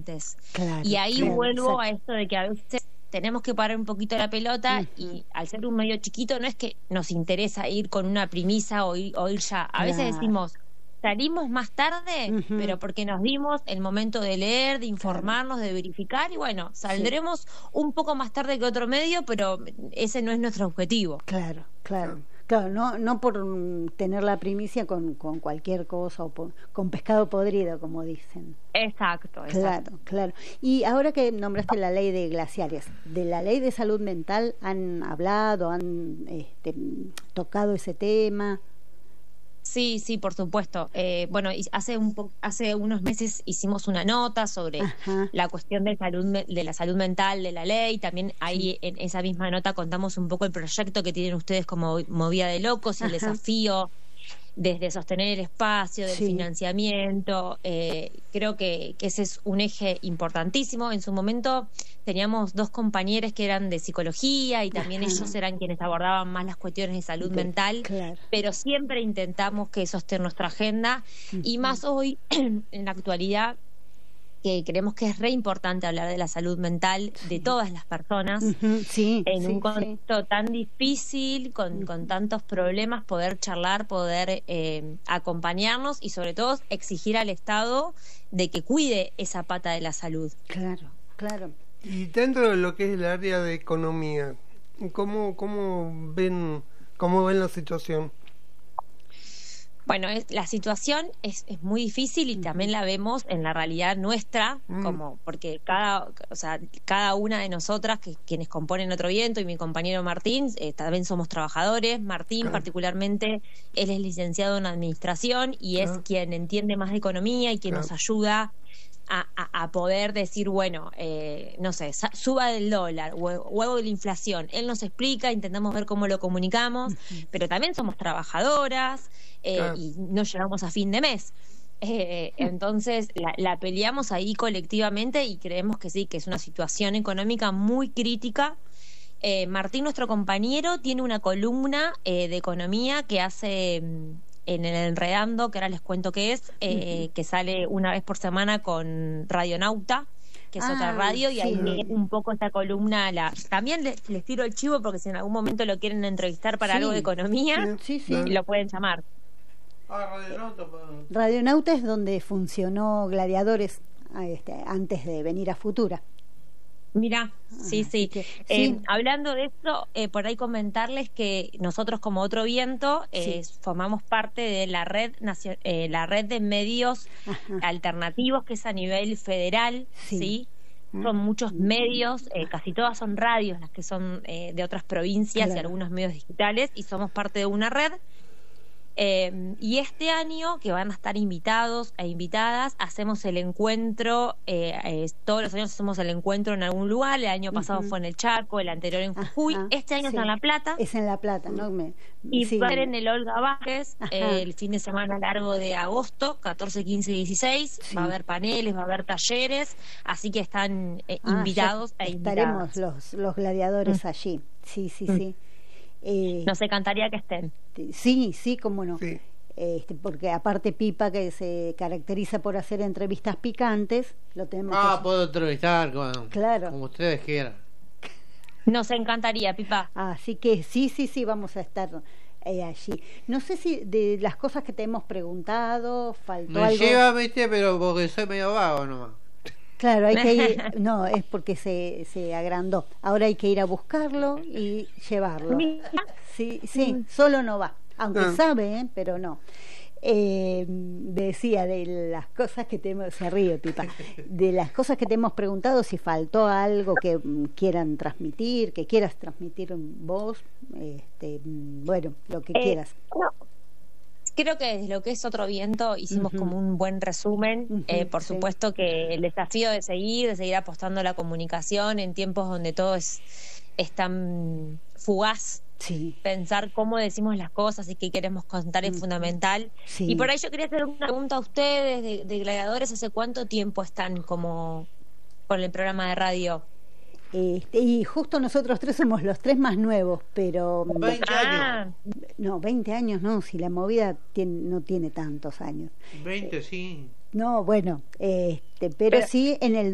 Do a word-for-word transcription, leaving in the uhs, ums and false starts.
antes. Claro, y ahí claro, vuelvo exacto. a esto de que a veces tenemos que parar un poquito la pelota uh-huh. y al ser un medio chiquito no es que nos interesa ir con una premisa o ir, o ir ya. A claro. veces decimos, salimos más tarde, uh-huh. pero porque nos dimos el momento de leer, de informarnos, claro. de verificar, y bueno, saldremos sí. un poco más tarde que otro medio, pero ese no es nuestro objetivo. Claro, claro. Claro, no, no por tener la primicia con, con cualquier cosa o por, con pescado podrido, como dicen. Exacto, exacto. Claro, claro. Y ahora que nombraste la ley de glaciares, ¿de la ley de salud mental han hablado, han este, tocado ese tema? Sí, sí, por supuesto. Eh, bueno, hace un po- hace unos meses hicimos una nota sobre Ajá. la cuestión de salud de la salud mental de la ley. También ahí sí. en esa misma nota contamos un poco el proyecto que tienen ustedes como Movida de Locos, Ajá. el desafío desde sostener el espacio, del sí. financiamiento. Eh, creo que, que ese es un eje importantísimo. En su momento teníamos dos compañeros que eran de psicología y también Ajá. ellos eran quienes abordaban más las cuestiones de salud de, mental, claro. pero siempre intentamos que eso esté en nuestra agenda uh-huh. y más hoy, en la actualidad, que creemos que es re importante hablar de la salud mental sí. de todas las personas uh-huh. sí, en sí, un contexto sí. tan difícil, con, uh-huh. con tantos problemas, poder charlar, poder eh, acompañarnos y sobre todo exigir al Estado de que cuide esa pata de la salud. Claro, claro. Y dentro de lo que es el área de economía, ¿cómo, cómo ven, cómo ven la situación? Bueno, es, la situación es, es muy difícil y también la vemos en la realidad nuestra, mm. como porque cada, o sea, cada una de nosotras, que quienes componen Otro Viento y mi compañero Martín, eh, también somos trabajadores. Martín claro. particularmente, él es licenciado en administración y claro. es quien entiende más de economía y quien claro. nos ayuda A, a, a poder decir, bueno, eh, no sé, suba del dólar o huevo de la inflación. Él nos explica, intentamos ver cómo lo comunicamos, uh-huh. pero también somos trabajadoras eh, claro. y no llegamos a fin de mes. Eh, entonces la, la peleamos ahí colectivamente y creemos que sí, que es una situación económica muy crítica. Eh, Martín, nuestro compañero, tiene una columna eh, de economía que hace en el Enredando, que ahora les cuento qué es, eh, uh-huh. que sale una vez por semana con Radionauta, que es ah, otra radio, y sí. ahí un poco esta columna la también les, les tiro el chivo, porque si en algún momento lo quieren entrevistar para sí. algo de economía, sí, sí. lo pueden llamar. Ah, Radionauta. Radionauta es donde funcionó Gladiadores este, antes de venir a Futura. Mira, sí, ah, sí. Que, sí. Eh, hablando de esto, eh, por ahí comentarles que nosotros como Otro Viento eh, sí. formamos parte de la red eh, la red de medios Ajá. alternativos que es a nivel federal, sí. ¿sí? Son muchos medios, eh, casi todas son radios las que son eh, de otras provincias claro. y algunos medios digitales, y somos parte de una red. Eh, y este año, que van a estar invitados e invitadas, hacemos el encuentro, eh, eh, todos los años hacemos el encuentro en algún lugar. El año pasado uh-huh. fue en el Chaco, el anterior en Jujuy, Ajá, este año sí. es en La Plata. Es en La Plata, ¿no? Me, y sí. va a ser en el Olga Vázquez eh, el fin de semana largo de agosto, catorce, quince y dieciséis. Sí. Va a haber paneles, va a haber talleres, así que están eh, ah, invitados e invitadas. Estaremos los, los gladiadores uh-huh. allí, sí, sí, uh-huh. sí. Eh, Nos encantaría que estén. Sí, sí, cómo no. Sí. Este, porque aparte Pipa, que se caracteriza por hacer entrevistas picantes, lo tenemos. Ah, que... puedo entrevistar como, claro. como ustedes quieran. Nos encantaría, Pipa. Así que sí, sí, sí, vamos a estar eh, allí. No sé si de las cosas que te hemos preguntado faltó Me algo. lleva, viste, pero porque soy medio vago nomás. Claro, hay que ir, no, es porque se, se agrandó. Ahora hay que ir a buscarlo y llevarlo. Sí, sí, solo no va, aunque ah. sabe, ¿eh? Pero no. Eh, decía de las cosas que te hemos, se ríe Pipa, de las cosas que te hemos preguntado, si faltó algo que quieran transmitir, que quieras transmitir vos, este, bueno, lo que eh, quieras. No. Creo que desde lo que es Otro Viento hicimos uh-huh. como un buen resumen. Uh-huh, eh, por sí. supuesto que el desafío de seguir, de seguir apostando a la comunicación en tiempos donde todo es, es tan fugaz. Sí. Pensar cómo decimos las cosas y qué queremos contar es uh-huh. fundamental. Sí. Y por ahí yo quería hacer una pregunta a ustedes de, de Gladiadores. ¿Hace cuánto tiempo están como con el programa de radio? Este, y justo nosotros tres somos los tres más nuevos, pero veinte ah. años. No, veinte años no, si la movida tiene, no tiene tantos años. veinte, sí. No, bueno, este, pero, pero sí en el